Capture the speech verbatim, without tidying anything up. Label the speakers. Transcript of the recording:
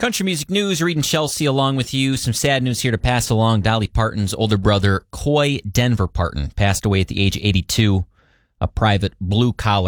Speaker 1: Country music news, Reed and Chelsea along with you. Some sad news here to pass along. Dolly Parton's older brother, Coy Denver Parton, passed away at the age of eighty-two. A private blue-collar